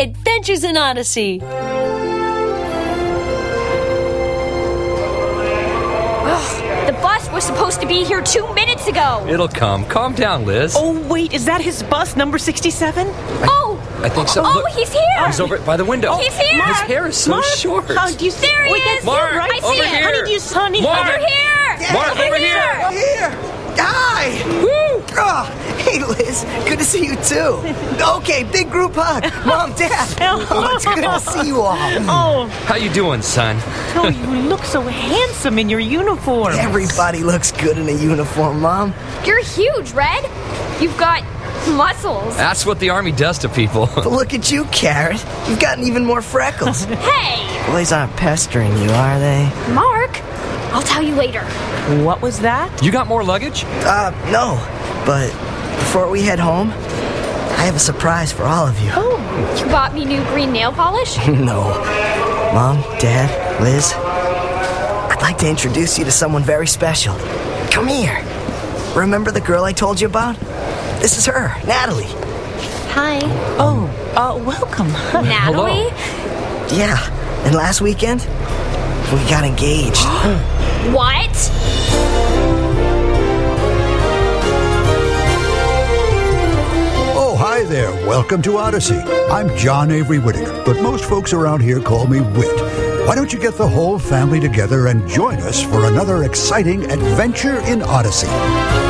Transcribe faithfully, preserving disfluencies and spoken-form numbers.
Adventures in Odyssey. Ugh, the bus was supposed to be here two minutes ago. It'll come. Calm down, Liz. Oh, wait, is that his bus, number sixty-seven? Oh! I think so. Oh, Look, he's here! he's over by the window. He's here! His hair is so Mark, short. Uh, do you see? There he wait, is! that's Mark, him, right? I see over it. here. Honey, do you, honey? Mark. Over here! Mark, over here. Here! Hi! Woo! Oh, hey, Liz. Good to see you, too. Okay, big group hug. Mom, Dad. Oh, it's good to see you all. Oh, How you doing, son? oh, you look so handsome in your uniform. Everybody looks good in a uniform, Mom. You're huge, Red. You've got muscles. That's what the Army does to people. But look at you, Carrot. You've gotten even more freckles. Hey! Boys aren't pestering you, are they? Mark, I'll tell you later. What was that? You got more luggage? Uh, no. But before we head home, I have a surprise for all of you. Oh, you bought me new green nail polish? No. Mom, Dad, Liz, I'd like to introduce you to someone very special. Come here. Remember the girl I told you about? This is her, Natalie. Hi. Oh, uh, welcome. Natalie? Yeah, and last weekend, we got engaged. What? Oh, hi there. Welcome to Odyssey. I'm John Avery Whittaker, but most folks around here call me Whit. Why don't you get the whole family together and join us for another exciting adventure in Odyssey?